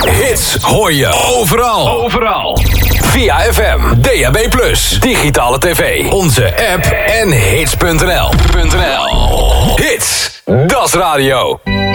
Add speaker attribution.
Speaker 1: Hits hoor je overal. Via FM, DAB+, digitale tv, onze app en hits.nl. Hits, das radio.